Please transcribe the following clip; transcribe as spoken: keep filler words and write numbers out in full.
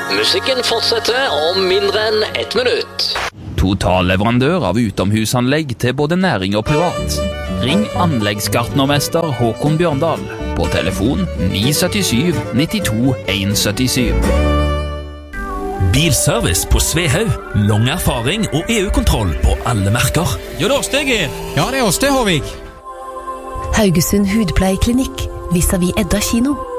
Musikken fortsetter om mindre enn ett minutt. Totalleverandør av utomhusanlegg til både næring og privat. Ring anleggsgartnermester Håkon Bjørndal på telefon ni syv syv ni to en syv syv. Bilservice på Svehaug. Lang erfaring og E U-kontroll på alle merker. Jo, det er oss det, Geir. Ja, det er oss det, Håvik. Haugesund Hudpleieklinikk, vis-à-vis Edda kino.